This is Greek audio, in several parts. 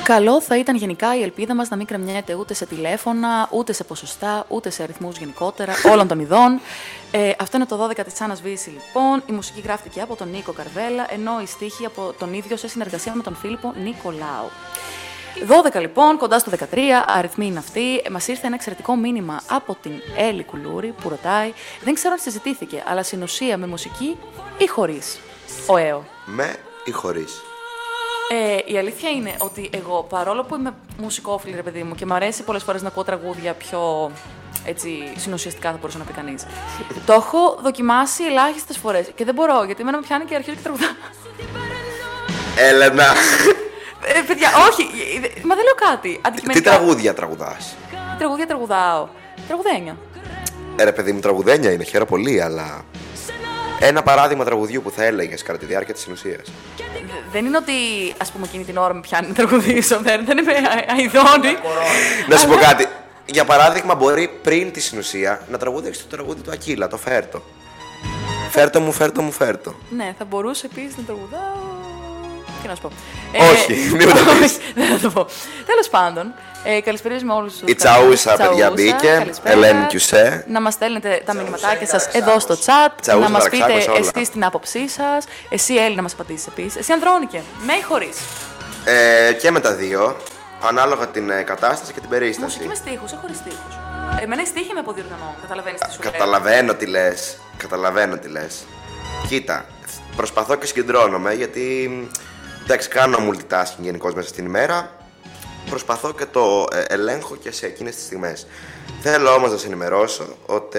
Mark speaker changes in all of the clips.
Speaker 1: Καλό θα ήταν γενικά η ελπίδα μας να μην κρεμιέται ούτε σε τηλέφωνα, ούτε σε ποσοστά, ούτε σε αριθμούς γενικότερα, όλων των ειδών. Αυτό είναι το 12 της Άννας Βύση, λοιπόν. Η μουσική γράφτηκε από τον Νίκο Καρβέλα, ενώ η στίχη από τον ίδιο σε συνεργασία με τον Φίλιππο Νικολάου. 12 λοιπόν, κοντά στο 13, αριθμοί είναι αυτοί. Μας ήρθε ένα εξαιρετικό μήνυμα από την Έλλη Κουλούρη που ρωτάει: δεν ξέρω αν συζητήθηκε, αλλά στην ουσία με μουσική ή χωρίς. Ο ΕΟ.
Speaker 2: Με ή χωρίς.
Speaker 1: Η αλήθεια είναι ότι εγώ, παρόλο που είμαι μουσικόφιλη, ρε παιδί μου, και μου αρέσει πολλές φορές να ακούω τραγούδια πιο έτσι, συνουσιαστικά, θα μπορούσε να πει κανείς. Το έχω δοκιμάσει ελάχιστες φορές και δεν μπορώ, γιατί εμένα με πιάνει και αρχίζω και τραγουδάω.
Speaker 2: Έλενα!
Speaker 1: Παιδιά, όχι, μα δεν λέω κάτι.
Speaker 2: Τι τραγούδια τραγουδάς?
Speaker 1: Τι τραγούδια τραγουδάω? Τραγουδένια.
Speaker 2: Ρε παιδί μου, τραγουδένια είναι, χαίρομαι πολύ, αλλά ένα παράδειγμα τραγουδιού που θα έλεγες κατά τη διάρκεια της συνουσίας.
Speaker 1: Δεν είναι ότι, ας πούμε, εκείνη την ώρα με πιάνει να τραγουδήσω, δεν είμαι αηδόνη.
Speaker 2: Να σου πω κάτι. Για παράδειγμα, μπορεί πριν τη συνουσία να τραγουδήσεις το τραγούδι του Ακύλα, το Φέρτο. Φέρτο μου, φέρτο μου, φέρτο.
Speaker 1: Ναι, θα μπορούσε επίσης να τραγουδάω. Τι να σου πω.
Speaker 2: Όχι, μην το πεις.
Speaker 1: Δεν θα το πω. Τέλος πάντων, καλησπέριζουμε όλους τους.
Speaker 2: Η Τσαούσα, παιδιά, μπήκε. Ελένη Κιουσέ.
Speaker 1: Να μας στέλνετε τα μηνυματάκια σας εδώ στο chat. Να μας πείτε εσείς την άποψή σας. Εσύ, Έλλη, να μας απαντήσεις επίσης. Εσύ, Ανδρώνικε, με ή χωρίς?
Speaker 2: Και με τα δύο, ανάλογα την κατάσταση και την περίσταση.
Speaker 1: Μουσική με στίχους ή χωρίς στίχους? Εμένα η στίχη με αποδιοργανώ. Καταλαβαίνεις τι σου λέω?
Speaker 2: Καταλαβαίνω τι λες. Καταλαβαίνω τι λες. Κοίτα, προσπαθώ και συγκεντρώνομαι γιατί. Εντάξει, κάνω multitasking γενικώς μέσα στην ημέρα. Προσπαθώ και το ελέγχω και σε εκείνες τις στιγμές. Θέλω όμως να σε ενημερώσω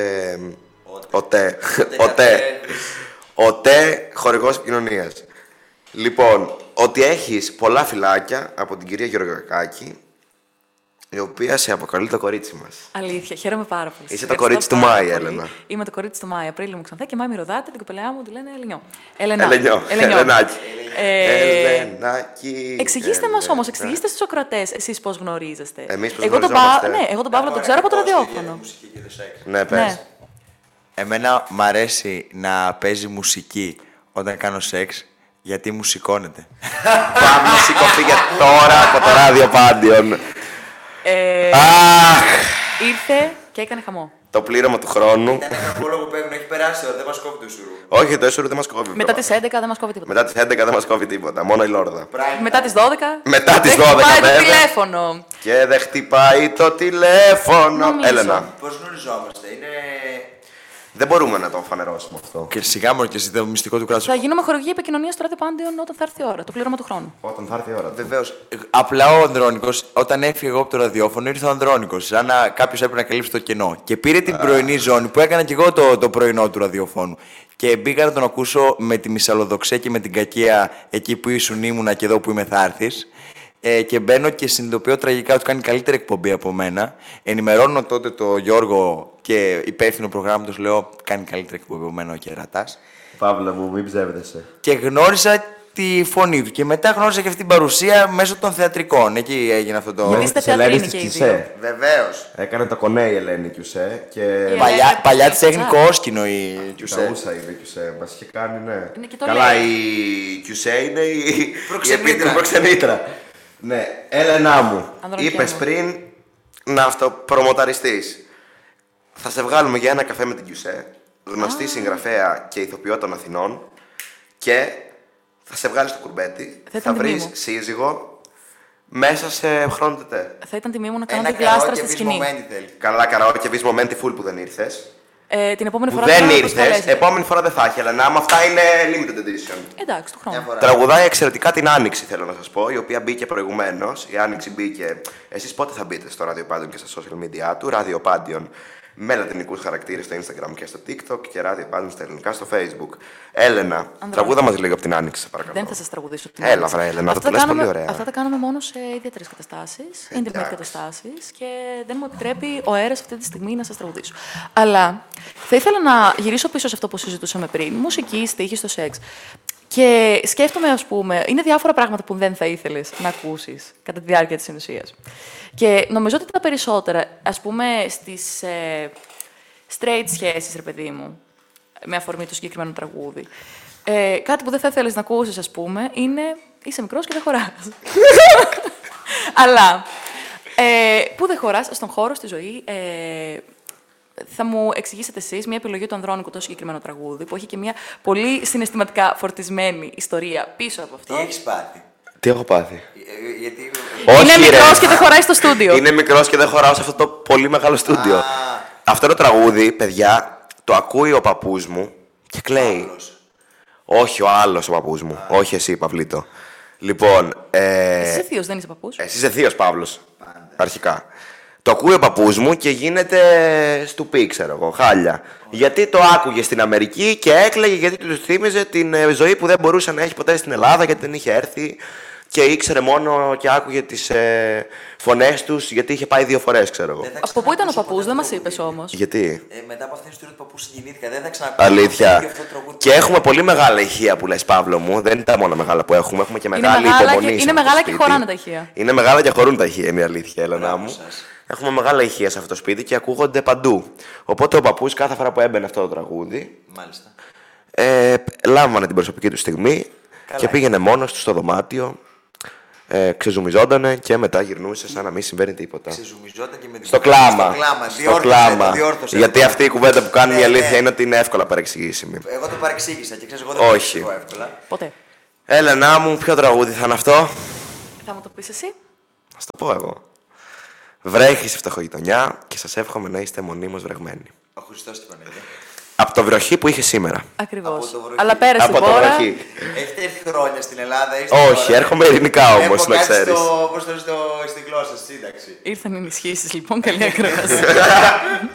Speaker 2: ΟΤΕ χορηγός επικοινωνίας. Λοιπόν, ότι έχεις πολλά φυλάκια από την κυρία Γεωργακάκη, η οποία σε αποκαλεί το κορίτσι μας.
Speaker 1: Αλήθεια, χαίρομαι πάρα πολύ.
Speaker 2: Είσαι το κορίτσι του Μάη, Έλενα.
Speaker 1: Είμαι το κορίτσι του Μάη. Απρίλιο μου ξανθά και Μάη Μυρωδάτη, την κοπελιά μου τη λένε Ελενιό.
Speaker 2: Ελενάκι.
Speaker 1: Εξηγήστε μας όμως, εξηγήστε στους ακροατές εσείς πώς γνωρίζεστε.
Speaker 2: Εμείς πώς γνωριζόμαστε?
Speaker 1: Ναι, εγώ τον Παύλο τον ξέρω από το ραδιόφωνο.
Speaker 2: Ναι, πες.
Speaker 3: Εμένα μ' αρέσει να παίζει μουσική όταν κάνω σεξ, γιατί μου σηκώνεται.
Speaker 2: Πάμε να σηκωθεί τώρα από το ράδιο Πάντιον.
Speaker 1: Ήρθε και έκανε χαμό.
Speaker 2: Το πλήρωμα του χρόνου.
Speaker 3: Ήταν ένα λόγο που έχει περάσει ώρα, δεν μας κόβει το Ισουρού.
Speaker 2: Όχι, το Ισουρού δεν μας κόβει.
Speaker 1: Μετά τις 11 δεν μας κόβει τίποτα.
Speaker 2: Μετά τις 11 δεν μας κόβει τίποτα, μόνο η Λόρδα.
Speaker 1: Μετά τις 12.
Speaker 2: Μετά τις 12
Speaker 1: δεν χτυπάει
Speaker 2: βέβαια.
Speaker 1: το τηλέφωνο.
Speaker 2: Και δεν χτυπάει το τηλέφωνο.
Speaker 1: Νομίζω.
Speaker 2: Έλενα.
Speaker 3: Πώς γνωριζόμαστε, είναι.
Speaker 2: Δεν μπορούμε να το φανερώσουμε αυτό.
Speaker 3: Και σιγά μόνο και εσύ το μυστικό του κράτους.
Speaker 1: Θα γίνουμε χορηγοί επικοινωνία στο ράδιο Πάντιον όταν θα έρθει η ώρα, το πλήρωμα του χρόνου.
Speaker 2: Όταν θα έρθει η ώρα.
Speaker 3: Βεβαίως. Απλά ο Ανδρώνικος, όταν έφυγε εγώ από το ραδιόφωνο, ήρθε ο Ανδρώνικος. Σαν να κάποιος έπρεπε να καλύψει το κενό. Και πήρε την πρωινή ζώνη που έκανα και εγώ το πρωινό του ραδιοφώνου. Και μπήκα να τον ακούσω με τη μυσαλλοδοξία και με την κακία εκεί που ήμουνα και εδώ που είμαι θα έρθεις. Και μπαίνω και συνειδητοποιώ τραγικά ότι κάνει καλύτερη εκπομπή από μένα. Ενημερώνω τότε τον Γιώργο και υπεύθυνο προγράμματος, λέω: κάνει καλύτερη εκπομπή από μένα ο Κερατάς.
Speaker 2: Παύλα μου, μην ψεύδεσαι.
Speaker 3: Και γνώρισα τη φωνή του. Και μετά γνώρισα και αυτή την παρουσία μέσω των θεατρικών. Εκεί έγινε αυτό το.
Speaker 1: Γιατί είστε θεατρίνοι και οι δύο.
Speaker 3: Βεβαίως.
Speaker 2: Έκανε το κονέ η Ελένη Κιουσέ. Και...
Speaker 3: Παλιά της έγινε κόσκινο η Κιουσέ.
Speaker 2: Ταούσα είναι η Κιουσέ. Μας είχε κάνει, ναι.
Speaker 1: Είναι και το
Speaker 2: Καλά,
Speaker 1: λέει.
Speaker 2: η Κιουσέ είναι η επίτροπη προξενήτρα. Ναι, Έλενά μου, είπες πριν να αυτοπρομοταριστείς. Θα σε βγάλουμε για ένα καφέ με την Κιουσέ, γνωστή συγγραφέα και ηθοποιό των Αθηνών, και θα σε βγάλει στο κουρμπέτι, θα βρεις σύζυγο μέσα σε χρόνο τετέ.
Speaker 1: Θα ήταν τιμή μου να κάνω την γλάστρα στη σκηνή.
Speaker 2: Καλά, καραόκε και βεις momenty full που δεν ήρθες.
Speaker 1: Την επόμενη
Speaker 2: Που
Speaker 1: φορά
Speaker 2: δεν
Speaker 1: θα
Speaker 2: ήρθες,
Speaker 1: προσκαλέσετε.
Speaker 2: επόμενη φορά δεν θα έχει, Έλενα, άμα αυτά είναι limited edition.
Speaker 1: Εντάξει, του χρόνου.
Speaker 2: Τραγουδάει εξαιρετικά την Άνοιξη, θέλω να σας πω, η οποία μπήκε προηγουμένως. Η Άνοιξη μπήκε. Εσείς πότε θα μπείτε στο Radio Pandion και στα social media του? Radio Pandion με λατινικούς χαρακτήρες στο Instagram και στο TikTok και Radio Pandion στα ελληνικά στο Facebook. Έλενα, τραγούδα μας λίγο από την Άνοιξη, σε παρακαλώ.
Speaker 1: Δεν θα σας τραγουδήσω την
Speaker 2: Έλα, βρε Έλενα, αυτό το λες πολύ ωραία.
Speaker 1: Αυτά τα κάνουμε μόνο σε ιδιαίτερες καταστάσεις, ίντερνετ καταστάσεις, και δεν μου επιτρέπει ο αέρας αυτή τη στιγμή να σας τραγουδήσω. Αλλά θα ήθελα να γυρίσω πίσω σε αυτό που συζητούσαμε πριν. Μουσική, στίχη στο σεξ. Και σκέφτομαι, ας πούμε, είναι διάφορα πράγματα που δεν θα ήθελες να ακούσεις κατά τη διάρκεια της συνουσίας. Και νομίζω ότι τα περισσότερα, ας πούμε, στις straight σχέσεις, ρε παιδί μου, με αφορμή το συγκεκριμένο τραγούδι, κάτι που δεν θα ήθελες να ακούσεις, ας πούμε, είναι είσαι μικρός και δεν χωράς. Αλλά που δεν χωράς στον χώρο, στη ζωή. Θα μου εξηγήσετε εσείς μια επιλογή του Ανδρώνικου, το συγκεκριμένο τραγούδι, που έχει και μια πολύ συναισθηματικά φορτισμένη ιστορία πίσω από αυτό.
Speaker 3: Τι έχεις πάθει?
Speaker 2: Τι έχω πάθει?
Speaker 3: Γιατί...
Speaker 1: Είναι μικρός και δεν χωράει στο στούντιο.
Speaker 2: Είναι μικρός και δεν χωράω σε αυτό το πολύ μεγάλο στούντιο. Αυτό το τραγούδι, παιδιά, το ακούει ο παππούς μου και κλαίει. Όχι, ο άλλος ο παππούς μου. Όχι εσύ, Παυλίτο. Λοιπόν.
Speaker 1: Εσύ είσαι θείος, δεν είσαι παππούς.
Speaker 2: Εσύ είσαι θείος, Παύλος. Αρχικά. Το ακούει ο παππούς μου και γίνεται στουπί, ξέρω εγώ, χάλια. Γιατί το άκουγε στην Αμερική και έκλαιγε γιατί του θύμιζε την ζωή που δεν μπορούσε να έχει ποτέ στην Ελλάδα, γιατί δεν είχε έρθει και ήξερε μόνο και άκουγε τις φωνές τους, γιατί είχε πάει 2 φορές, ξέρω εγώ.
Speaker 1: Από πού ήταν ο παππούς, δεν μας είπες όμως.
Speaker 2: Γιατί?
Speaker 3: Μετά από αυτήν την ιστορία του παππού συγκινήθηκα, δεν θα ξαναπώ.
Speaker 2: Αλήθεια. Και έχουμε πολύ μεγάλα ηχεία που λες, Παύλο μου. Δεν είναι τα μόνα μεγάλα που έχουμε. Έχουμε και μεγάλη υπομονή.
Speaker 1: Είναι μεγάλα και χωράνε τα ηχεία.
Speaker 2: Είναι μεγάλα και χωρούν τα ηχεία, είναι η αλήθεια, Έλενα μου. Έχουμε μεγάλα ηχεία σε αυτό το σπίτι και ακούγονται παντού. Οπότε ο παππούς κάθε φορά που έμπαινε αυτό το τραγούδι.
Speaker 3: Μάλιστα.
Speaker 2: Λάμβανε την προσωπική του στιγμή. Καλά, και πήγαινε μόνος του στο δωμάτιο. Ξεζουμιζότανε και μετά γυρνούσε σαν να μην συμβαίνει τίποτα.
Speaker 3: Ξεζουμιζόταν και με την
Speaker 2: στο κλάμα.
Speaker 3: Στο κλάμα.
Speaker 2: Γιατί αυτή η κουβέντα που κάνει η αλήθεια είναι ότι είναι εύκολα παρεξηγήσιμη.
Speaker 3: Εγώ το παρεξήγησα και ξέρεις, εγώ δεν το παρεξηγώ εύκολα.
Speaker 1: Ποτέ.
Speaker 2: Έλενά μου, ποιο τραγούδι θα είναι αυτό?
Speaker 1: Θα μου το πεις εσύ?
Speaker 2: Θα το πω εγώ. Βρέχει στη φτωχογειτονιά και σας εύχομαι να είστε μονίμως βρεγμένοι.
Speaker 3: Ο Χριστός τι Παναγία.
Speaker 2: Από το βροχή που είχε σήμερα.
Speaker 1: Ακριβώς. Αλλά πέρασε
Speaker 2: από
Speaker 1: τώρα.
Speaker 2: Το βροχή.
Speaker 3: Έχετε έρθει χρόνια στην Ελλάδα?
Speaker 2: Όχι, έρχομαι ειρηνικά όμως, να ξέρεις.
Speaker 3: Πώς το στη γλώσσα, στη σύνταξη.
Speaker 1: Ήρθαν οι ενισχύσεις λοιπόν, καλή ακρόαση.